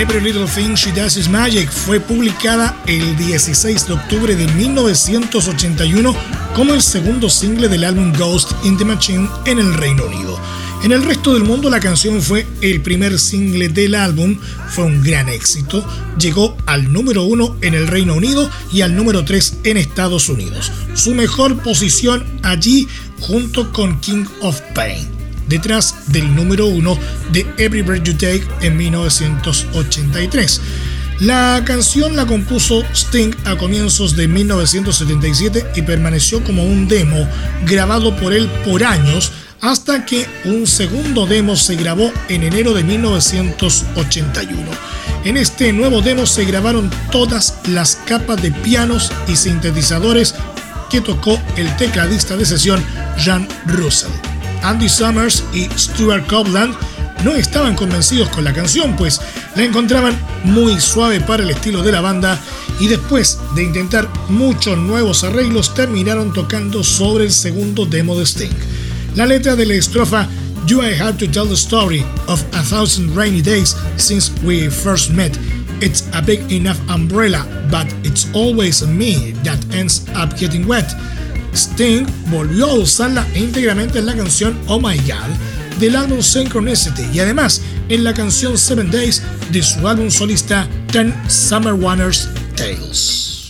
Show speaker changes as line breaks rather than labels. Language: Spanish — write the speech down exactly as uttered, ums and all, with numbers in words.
Every Little Thing She Does Is Magic fue publicada el dieciséis de octubre de mil novecientos ochenta y uno como el segundo single del álbum Ghost in the Machine en el Reino Unido. En el resto del mundo la canción fue el primer single del álbum, fue un gran éxito, llegó al número uno en el Reino Unido y al número tres en Estados Unidos. Su mejor posición allí junto con King of Pain, detrás del número uno de Every Breath You Take en mil novecientos ochenta y tres. La canción la compuso Sting a comienzos de mil novecientos setenta y siete y permaneció como un demo grabado por él por años, hasta que un segundo demo se grabó en enero de mil novecientos ochenta y uno. En este nuevo demo se grabaron todas las capas de pianos y sintetizadores que tocó el tecladista de sesión Jan Russell. Andy Summers y Stuart Copeland no estaban convencidos con la canción, pues la encontraban muy suave para el estilo de la banda, y después de intentar muchos nuevos arreglos terminaron tocando sobre el segundo demo de Sting. La letra de la estrofa "You I have to tell the story of a thousand rainy days since we first met. It's a big enough umbrella, but it's always me that ends up getting wet." Sting volvió a usarla íntegramente en la canción "Oh My God" del álbum Synchronicity y además en la canción Seven Days de su álbum solista Ten Summer Wonders Tales.